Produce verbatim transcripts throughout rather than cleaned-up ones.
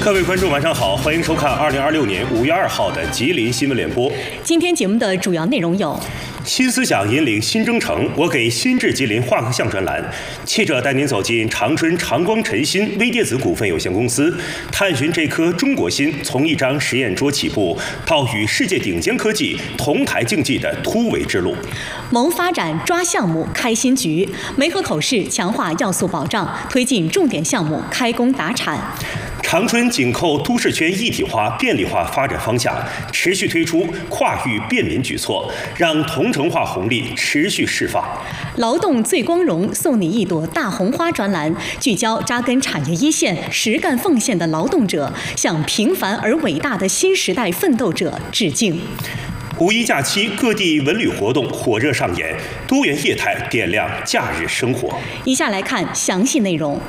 各位观众晚上好，欢迎收看二零二六年五月二号的吉林新闻联播。 今天节目的主要内容有： 新思想引领新征程，我给新智吉林画个像专栏。记者带您走进长春长光晨芯微电子股份有限公司，探寻这颗中国芯从一张实验桌起步到与世界顶尖科技同台竞技的突围之路。 谋发展抓项目开新局，梅河口市强化要素保障，推进重点项目开工达产。 长春紧扣都市圈一体化、便利化发展方向，持续推出跨域便民举措，让同城化红利持续释放。 劳动最光荣，送你一朵大红花专栏，聚焦扎根产业一线、实干奉献的劳动者，向平凡而伟大的新时代奋斗者致敬。 五一假期，各地文旅活动火热上演，多元业态点亮假日生活。 以下来看详细内容。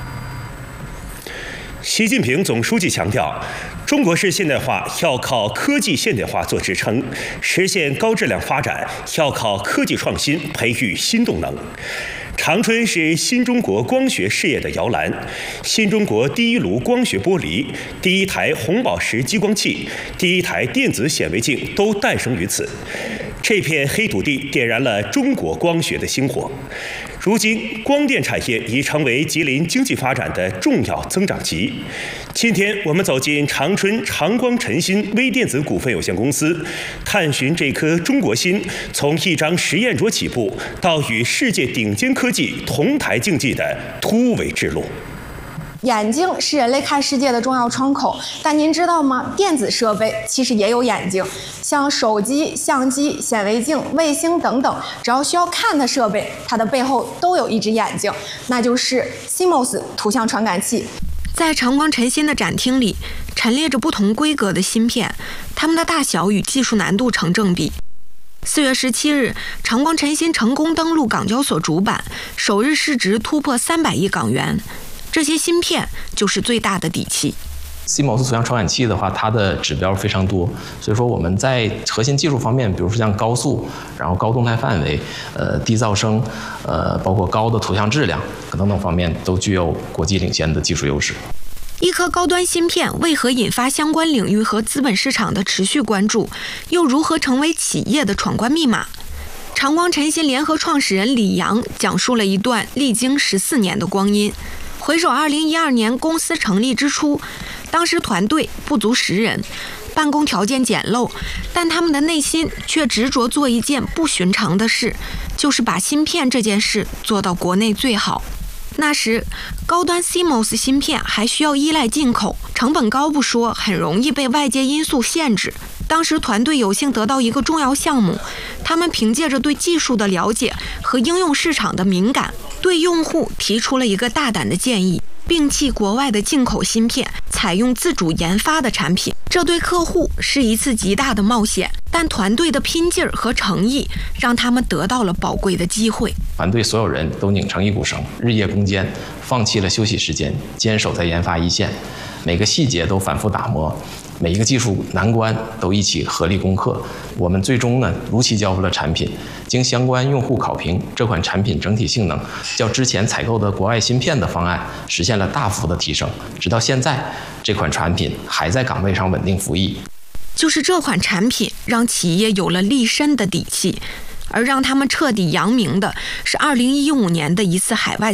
习近平总书记强调，中国式现代化要靠科技现代化做支撑，实现高质量发展要靠科技创新培育新动能。长春是新中国光学事业的摇篮，新中国第一炉光学玻璃、第一台红宝石激光器、第一台电子显微镜都诞生于此。这片黑土地点燃了中国光学的星火。如今，光电产业已成为吉林经济发展的重要增长极。今天，我们走进长春长光晨芯微电子股份有限公司，探寻这颗中国芯从一张实验桌起步到与世界顶尖科技同台竞技的突围之路。 眼睛是人类看世界的重要窗口，但您知道吗？电子设备其实也有眼睛，像手机、相机、显微镜、卫星等等，只要需要看的设备，它的背后都有一只眼睛，那就是 C M O S 图像传感器。 在长光晨芯的展厅里，陈列着不同规格的芯片，它们的大小与技术难度成正比。四月十七日，长光晨芯成功登陆港交所主板，首日市值突破三百亿港元。这些芯片就是最大的底气。 C M O S 图像传感器的话，它的指标非常多，所以说我们在核心技术方面，比如说像高速，然后高动态范围，呃，低噪声，呃，包括高的图像质量等等方面，都具有国际领先的技术优势。 一颗高端芯片为何引发相关领域和资本市场的持续关注，又如何成为企业的闯关密码？长光晨芯联合创始人李阳讲述了一段历经十四年的光阴。回首二零一二年公司成立之初，当时团队不足十人，办公条件简陋，但他们的内心却执着做一件不寻常的事，就是把芯片这件事做到国内最好。那时，高端 C M O S 芯片还需要依赖进口，成本高不说，很容易被外界因素限制。当时团队有幸得到一个重要项目，他们凭借着对技术的了解和应用市场的敏感，对用户提出了一个大胆的建议：摒弃国外的进口芯片，采用自主研发的产品。这对客户是一次极大的冒险，但团队的拼劲儿和诚意让他们得到了宝贵的机会。 团队所有人都拧成一股绳，日夜攻坚，放弃了休息时间，坚守在研发一线，每个细节都反复打磨，每一个技术难关都一起合力攻克。我们最终呢，如期交付了产品。经相关用户考评，这款产品整体性能较之前采购的国外芯片的方案实现了大幅的提升。直到现在，这款产品还在岗位上稳定服役。 就是这款产品让企业有了立身的底气，而让他们彻底扬名的是二零一五年的一次海外